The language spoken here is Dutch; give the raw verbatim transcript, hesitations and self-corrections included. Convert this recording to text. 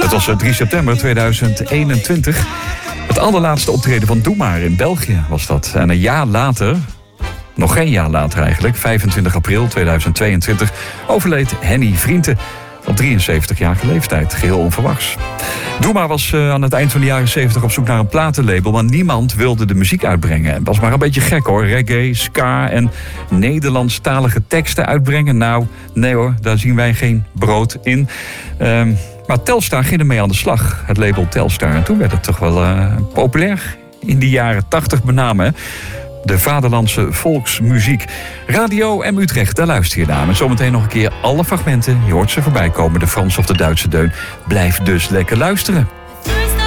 Het was drie september tweeduizend eenentwintig. Het allerlaatste optreden van Doe Maar in België was dat. En een jaar later, nog geen jaar later eigenlijk, vijfentwintig april tweeduizend tweeëntwintig... overleed Henny Vrienden op drieënzeventigjarige leeftijd, geheel onverwachts. Doe Maar was uh, aan het eind van de jaren zeventig op zoek naar een platenlabel, maar niemand wilde de muziek uitbrengen. Het was maar een beetje gek hoor, reggae, ska en Nederlandstalige teksten uitbrengen. Nou, nee hoor, daar zien wij geen brood in. Um, maar Telstar ging ermee aan de slag, het label Telstar. En toen werd het toch wel uh, populair in die jaren tachtig met name. De vaderlandse volksmuziek. Radio M Utrecht, daar luister je naar. En zometeen nog een keer alle fragmenten. Je hoort ze voorbij komen, de Franse of de Duitse deun. Blijf dus lekker luisteren.